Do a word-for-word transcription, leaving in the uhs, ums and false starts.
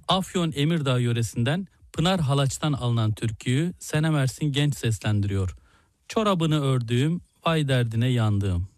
Afyon Emirdağ yöresinden Pınar Halaç'tan alınan türküyü Senem Ersin Genç seslendiriyor. Çorabını ördüğüm, vay derdine yandığım.